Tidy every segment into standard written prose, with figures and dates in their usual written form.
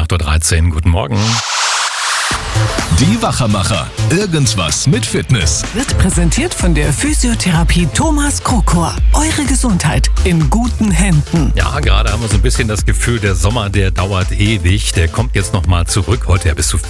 8.13 Uhr. Guten Morgen. Die Wachermacher. Irgendwas mit Fitness. Wird präsentiert von der Physiotherapie Thomas Krokor. Eure Gesundheit in guten Händen. Ja, gerade haben wir so ein bisschen das Gefühl, der Sommer, der dauert ewig. Der kommt jetzt nochmal zurück. Heute ja bis zu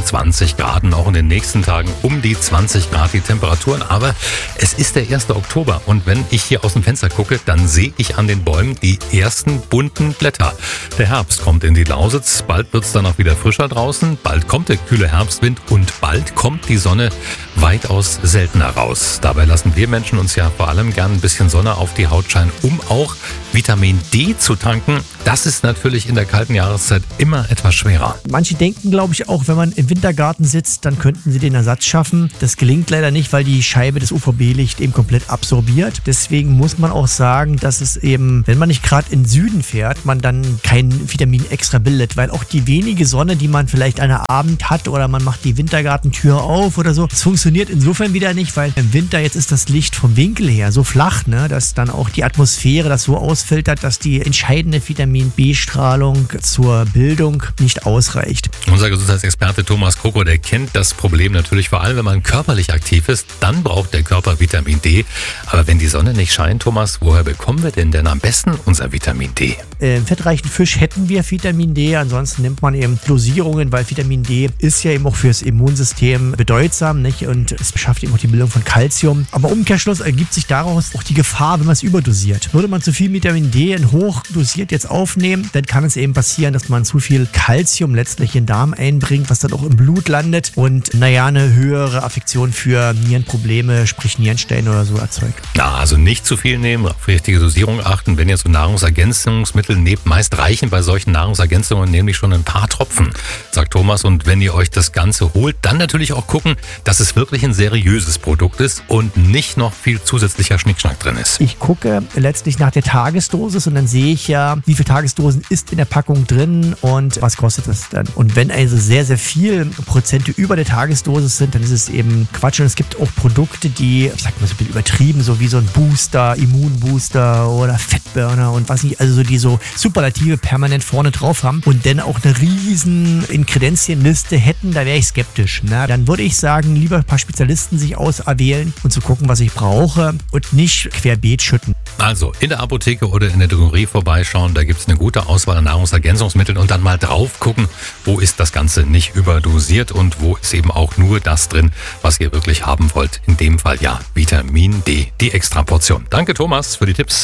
24 Grad. Und auch in den nächsten Tagen um die 20 Grad die Temperaturen. Aber es ist der 1. Oktober. Und wenn ich hier aus dem Fenster gucke, dann sehe ich an den Bäumen die ersten bunten Blätter. Der Herbst kommt in die Lausitz. Bald wird es dann auch wieder frischer draußen. Bald kommt der kühle Herbstwind und bald kommt die Sonne weitaus seltener raus. Dabei lassen wir Menschen uns ja vor allem gern ein bisschen Sonne auf die Haut scheinen, um auch Vitamin D zu tanken. Das ist natürlich in der kalten Jahreszeit immer etwas schwerer. Manche denken, glaube ich, auch, wenn man im Wintergarten sitzt, dann könnten sie den Ersatz schaffen. Das gelingt leider nicht, weil die Scheibe des UVB-Licht eben komplett absorbiert. Deswegen muss man auch sagen, dass es eben, wenn man nicht gerade in den Süden fährt, man dann kein Vitamin extra bildet, weil auch die wenige Sonne, die man vielleicht an einem Abend hat oder man macht die Wintergartentür auf oder so, das funktioniert insofern wieder nicht, weil im Winter jetzt ist das Licht vom Winkel her so flach, dass dann auch die Atmosphäre das so ausfiltert, dass die entscheidende Vitamin B-Strahlung zur Bildung nicht ausreicht. Unser Gesundheitsexperte Thomas Krokor, der kennt das Problem natürlich vor allem, wenn man körperlich aktiv ist, dann braucht der Körper Vitamin D. Aber wenn die Sonne nicht scheint, Thomas, woher bekommen wir denn am besten unser Vitamin D? Im fettreichen Fisch hätten wir Vitamin D, ansonsten nimmt man eben Dosierungen, weil Vitamin D ist ja eben auch fürs Immunsystem bedeutsam, nicht? Und es beschafft eben auch die Bildung von Calcium. Aber im Umkehrschluss ergibt sich daraus auch die Gefahr, wenn man es überdosiert. Würde man zu viel Vitamin D in hoch dosiert jetzt aufnehmen, dann kann es eben passieren, dass man zu viel Calcium letztlich in den Darm einbringt, was dann auch im Blut landet und eine höhere Affektion für Nierenprobleme, sprich Nierensteine oder so erzeugt. Na, also nicht zu viel nehmen, auf richtige Dosierung achten. Wenn ihr so Nahrungsergänzungsmittel nehmt, meist reichen bei solchen Nahrungsergänzungen nämlich schon ein paar Tropfen, sagt Thomas. Und wenn ihr euch das Ganze holt, dann natürlich auch gucken, dass es wirklich ein seriöses Produkt ist und nicht noch viel zusätzlicher Schnickschnack drin ist. Ich gucke letztlich nach der Tagesdosis und dann sehe ich ja, wie viele Tagesdosen ist in der Packung drin und was kostet das dann. Und wenn also sehr, sehr viel Prozente über der Tagesdosis sind, dann ist es eben Quatsch. Und es gibt auch Produkte, die, ich sag mal so ein bisschen übertrieben, so wie so ein Booster, Immunbooster oder Fettburner und was nicht, also so die so Superlative permanent vorne drauf haben und dann auch eine riesen Ingredienzienliste hätten, da wäre ich skeptisch. Dann würde ich sagen, lieber ein paar Spezialisten sich auserwählen und zu gucken, was ich brauche und nicht querbeet schütten. Also in der Apotheke oder in der Drogerie vorbeischauen, da gibt es eine gute Auswahl an Nahrungsergänzungsmitteln und dann mal drauf gucken, wo ist das Ganze nicht überdosiert und wo ist eben auch nur das drin, was ihr wirklich haben wollt. In dem Fall ja Vitamin D, die Extraportion. Danke Thomas für die Tipps.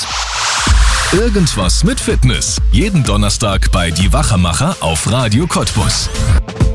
Irgendwas mit Fitness. Jeden Donnerstag bei Die Wachermacher auf Radio Cottbus.